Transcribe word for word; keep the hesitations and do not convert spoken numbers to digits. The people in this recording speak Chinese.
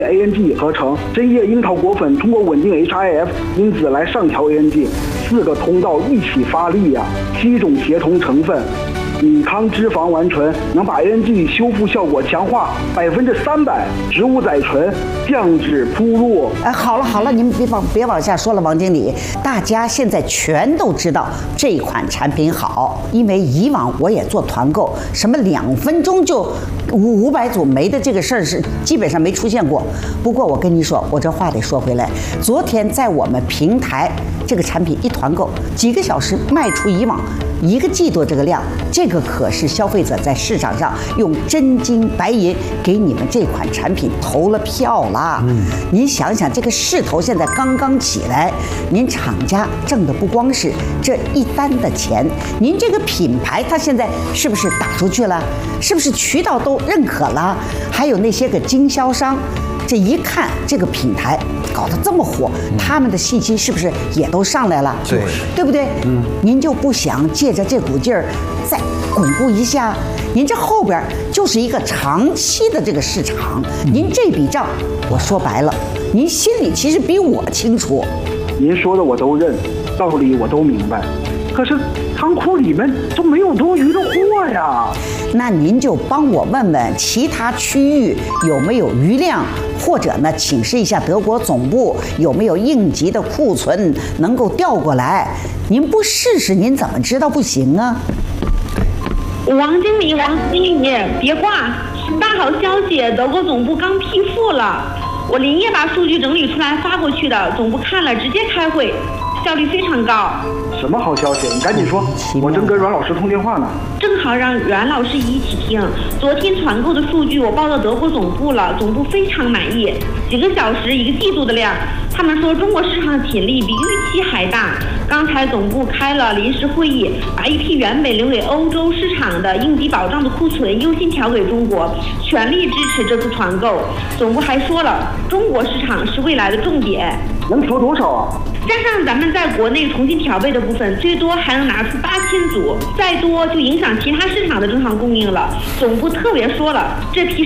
A N G 合成，针叶樱桃果粉通过稳定 H I F 因子来上调 A N G， 四个通道一起发力呀、啊，七种协同成分。米糠脂肪烷醇能把 A N G 修复效果强化百分之三百，植物甾醇降脂铺路。 哎，好了好了，你们别往别往下说了，王经理，大家现在全都知道这款产品好，因为以往我也做团购，什么两分钟就五五百组没的这个事儿是基本上没出现过。不过我跟你说，我这话得说回来，昨天在我们平台这个产品一团购，几个小时卖出以往一个季度这个量，这个可是消费者在市场上用真金白银给你们这款产品投了票了。嗯，您想想，这个势头现在刚刚起来，您厂家挣的不光是这一单的钱，您这个品牌它现在是不是打出去了？是不是渠道都认可了？还有那些个经销商，这一看这个品牌搞得这么火，他们的信息是不是也都上来了？ 对， 对不对？嗯，您就不想借着这股劲儿再巩固一下？您这后边就是一个长期的这个市场，您这笔账，我说白了，您心里其实比我清楚。 您说的我都认，道理我都明白，可是仓库里面都没有多余的货呀。 那您就帮我问问其他区域有没有余量，或者呢，请示一下德国总部有没有应急的库存能够调过来。您不试试，您怎么知道不行啊？ 王经理，王经理，别挂！大好消息，德国总部刚批复了，我连夜把数据整理出来发过去的，总部看了直接开会，效率非常高。 什么好消息？你赶紧说，我正跟阮老师通电话呢。 正好让阮老师一起听。昨天团购的数据我报到德国总部了，总部非常满意，几个小时一个季度的量。他们说中国市场的潜力比预期还大。刚才总部开了临时会议，把一批原本留给欧洲市场的应急保障的库存优先调给中国，全力支持这次团购。总部还说了，中国市场是未来的重点。 能调多少啊？ 加上咱们在国内重新调配的部分，最多还能拿出八千组，再多就影响其他市场的正常供应了。总部特别说了，这批